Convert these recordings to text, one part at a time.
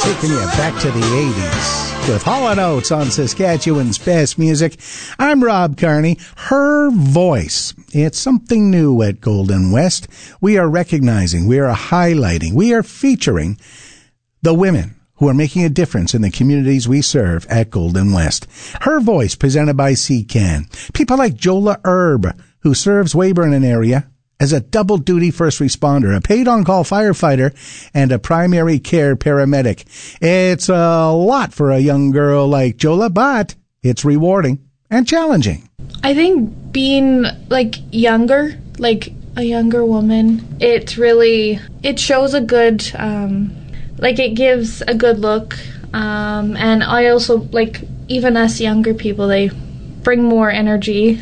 Taking you back to the 80s with Hall & Oates on Saskatchewan's Best Music. I'm Rob Carney. Her voice. It's something new at Golden West. We are recognizing, we are highlighting, we are featuring the women who are making a difference in the communities we serve at Golden West. Her voice, presented by CCAN. People like Jola Erb, who serves Weyburn area as a double-duty first responder, a paid on-call firefighter, and a primary care paramedic. It's a lot for a young girl like Jola, but it's rewarding and challenging. I think being, younger, a younger woman, it shows a good, it gives a good look. And I also, even us younger people, they bring more energy.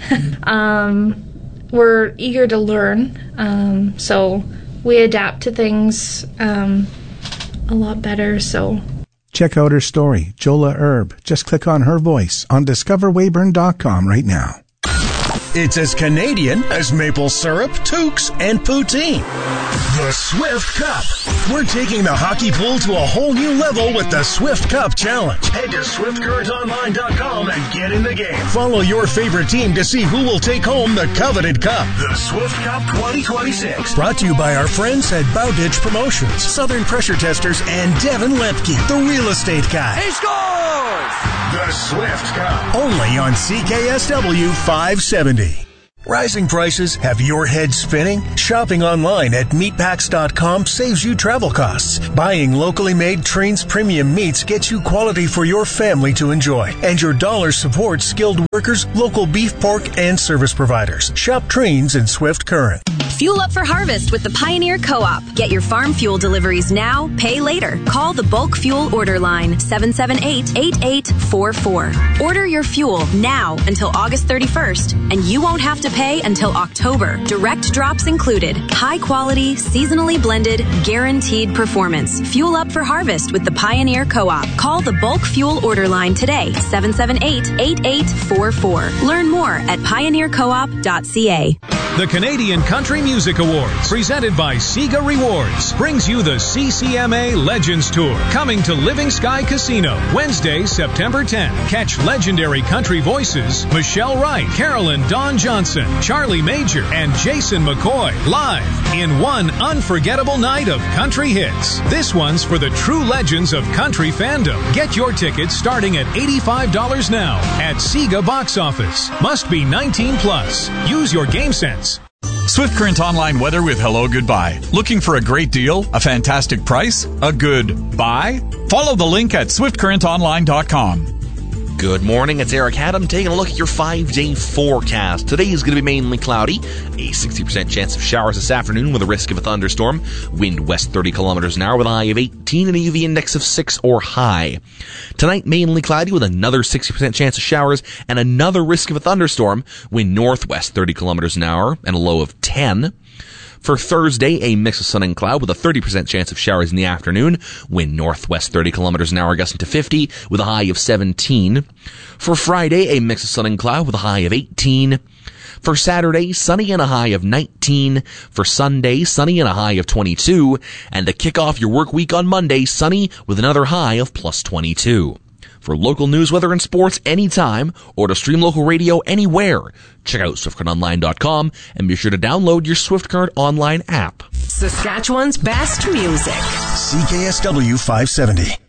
We're eager to learn, so we adapt to things a lot better. So check out her story, Jola Erb. Just click on her voice on discoverweyburn.com right now. It's as Canadian as maple syrup, toques, and poutine. The Swift Cup. We're taking the hockey pool to a whole new level with the Swift Cup Challenge. Head to SwiftCurrentOnline.com and get in the game. Follow your favorite team to see who will take home the coveted cup. The Swift Cup 2026. Brought to you by our friends at Bowditch Promotions, Southern Pressure Testers, and Devin Lepke, the real estate guy. He scores! The Swift Cup. Only on CKSW 570. Rising prices have your head spinning? Shopping online at meatpacks.com saves you travel costs. Buying locally made Trains premium meats gets you quality for your family to enjoy. And your dollars support skilled workers, local beef, pork, and service providers. Shop Trains in Swift Current. Fuel up for harvest with the Pioneer Co-op. Get your farm fuel deliveries now, pay later. Call the bulk fuel order line 778-8844. Order your fuel now until August 31st, and you won't have to pay until October. Direct drops included. High quality, seasonally blended, guaranteed performance. Fuel up for harvest with the Pioneer Co-op. Call the bulk fuel order line today, 778-8844. Learn more at pioneercoop.ca. The Canadian Country Music Awards, presented by Sega Rewards, brings you the CCMA Legends Tour, coming to Living Sky Casino, Wednesday, September 10th. Catch legendary country voices Michelle Wright, Carolyn Dawn Johnson, Charlie Major, and Jason McCoy, live in one unforgettable night of country hits. This one's for the true legends of country fandom. Get your tickets starting at $85 now at Sega Box Office. Must be 19 plus. Use your game sense. Swift Current Online weather with Hello Goodbye. Looking for a great deal? A fantastic price? A good buy? Follow the link at swiftcurrentonline.com. Good morning, it's Eric Haddam taking a look at your 5-day forecast. Today is going to be mainly cloudy, a 60% chance of showers this afternoon with a risk of a thunderstorm, wind west 30 kilometers an hour with a high of 18 and a UV index of 6 or high. Tonight, mainly cloudy with another 60% chance of showers and another risk of a thunderstorm, wind northwest 30 kilometers an hour and a low of 10. For Thursday, a mix of sun and cloud with a 30% chance of showers in the afternoon. Wind northwest 30 kilometers an hour gusting to 50 with a high of 17. For Friday, a mix of sun and cloud with a high of 18. For Saturday, sunny and a high of 19. For Sunday, sunny and a high of 22. And to kick off your work week on Monday, sunny with another high of plus 22. For local news, weather, and sports anytime, or to stream local radio anywhere, check out SwiftCurrentOnline.com and be sure to download your Swift Current Online app. Saskatchewan's best music. CKSW 570.